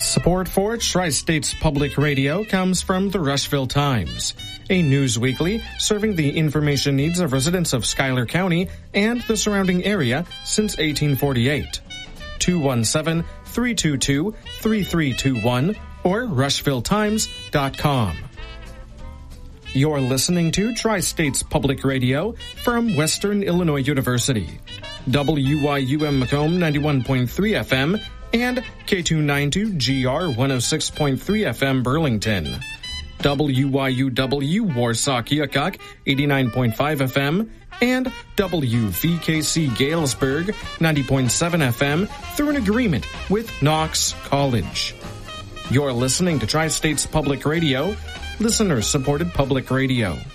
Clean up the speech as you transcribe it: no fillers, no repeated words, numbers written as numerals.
Support for Tri-States Public Radio comes from the Rushville Times, a news weekly serving the information needs of residents of Schuyler County and the surrounding area since 1848. 217-322-3321 or rushvilletimes.com. You're listening to Tri-States Public Radio from Western Illinois University. WYUM Macomb 91.3 FM and K292GR 106.3 FM Burlington. WYUW Warsaw Keokuk 89.5 FM and WVKC Galesburg 90.7 FM through an agreement with Knox College. You're listening to Tri-States Public Radio, listener-supported public radio.